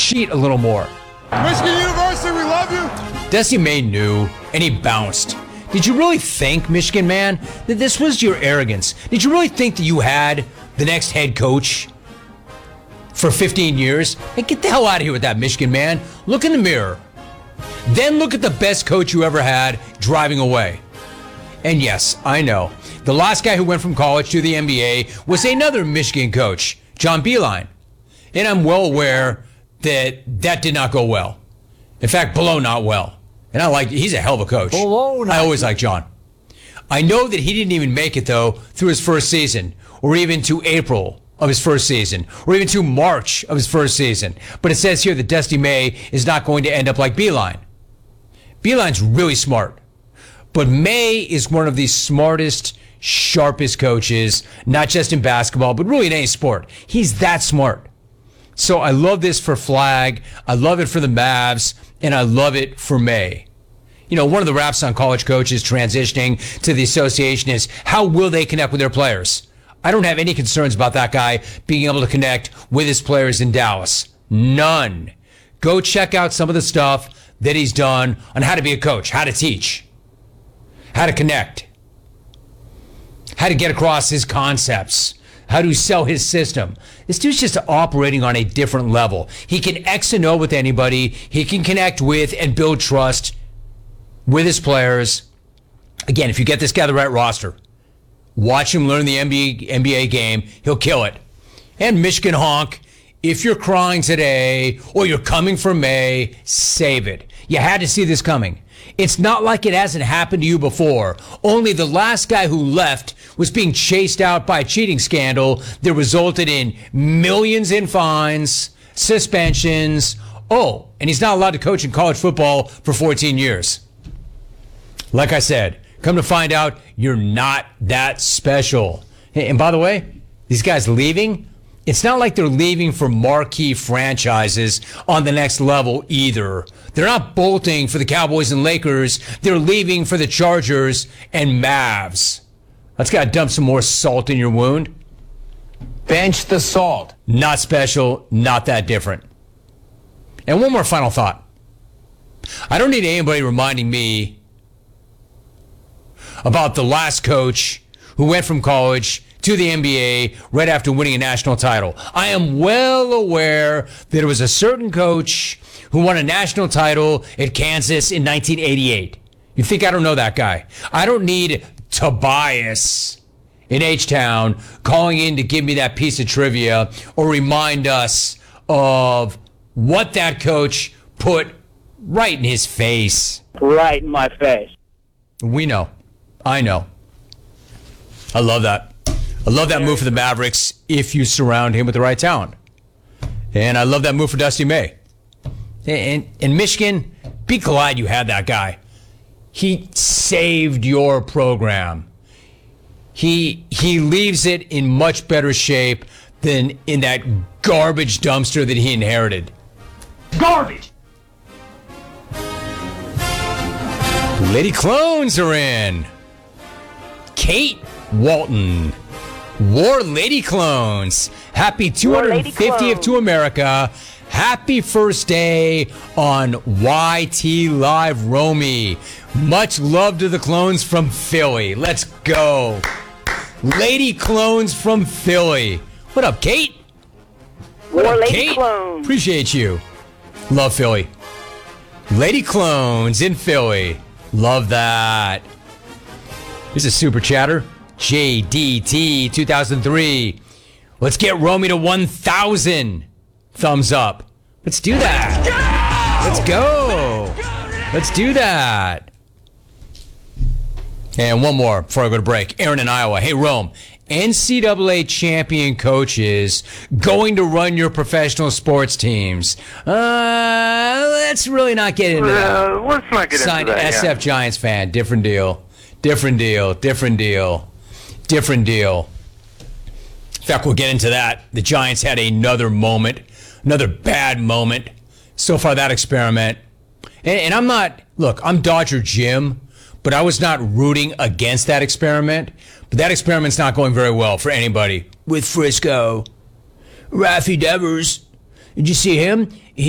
cheat a little more. Michigan University, we love you. Dusty May knew, and he bounced. Did you really think, Michigan man, that this was your arrogance? Did you really think that you had the next head coach for 15 years? Hey, get the hell out of here with that, Michigan man. Look in the mirror. Then look at the best coach you ever had driving away. And yes, I know, the last guy who went from college to the NBA was another Michigan coach, John Beilein. And I'm well aware that did not go well. In fact, below not well. And he's a hell of a coach. I always like John. I know that he didn't even make it, though, through his first season, or even to April of his first season, or even to March of his first season. But it says here that Dusty May is not going to end up like Beilein. Beilein's really smart. But May is one of the smartest, sharpest coaches, not just in basketball, but really in any sport. He's that smart. So I love this for Flag. I love it for the Mavs. And I love it for May. You know, one of the raps on college coaches transitioning to the association is, how will they connect with their players? I don't have any concerns about that guy being able to connect with his players in Dallas. None. Go check out some of the stuff that he's done on how to be a coach, how to teach, how to connect, how to get across his concepts, how to sell his system. This dude's just operating on a different level. He can X and O with anybody. He can connect with and build trust with his players. Again, if you get this guy the right roster, watch him learn the NBA game. He'll kill it. And Michigan honk, if you're crying today or you're coming for May, save it. You had to see this coming. It's not like it hasn't happened to you before. Only the last guy who left was being chased out by a cheating scandal that resulted in millions in fines, suspensions. Oh, and he's not allowed to coach in college football for 14 years. Like I said, come to find out, you're not that special. And by the way, these guys leaving, it's not like they're leaving for marquee franchises on the next level either. They're not bolting for the Cowboys and Lakers. They're leaving for the Chargers and Mavs. Let's gotta dump some more salt in your wound. Bench the salt. Not special, not that different. And one more final thought. I don't need anybody reminding me about the last coach who went from college to the NBA right after winning a national title. I am well aware that it was a certain coach who won a national title at Kansas in 1988. You think I don't know that guy? I don't need Tobias in H-Town calling in to give me that piece of trivia or remind us of what that coach put right in his face. Right in my face. We know. I know. I love that. I love that move for the Mavericks if you surround him with the right talent. And I love that move for Dusty May. And Michigan, be glad you had that guy. He saved your program. He leaves it in much better shape than in that garbage dumpster that he inherited. Garbage! Lady Clones are in. Kate Walton wore Lady Clones. Happy 250th to America. Happy first day on YT Live Romy. Much love to the clones from Philly. Let's go. Lady Clones from Philly. What up, Kate? What up, Lady Kate? Clones. Appreciate you. Love Philly. Lady Clones in Philly. Love that. Here's a super chatter. JDT 2003. Let's get Romy to 1,000. Thumbs up. Let's do that. Let's go. Let's do that. And one more before I go to break. Aaron in Iowa. Hey, Rome. NCAA champion coaches going to run your professional sports teams. Let's really not get into that. Let's not get Signed into that. SF Giants fan. Different deal. Different deal. Different deal. Different deal. In fact, we'll get into that. The Giants had another moment, another bad moment. So far, that experiment. And I'm not, look, I'm Dodger Jim, but I was not rooting against that experiment. But that experiment's not going very well for anybody with Frisco. Rafi Devers, did you see him?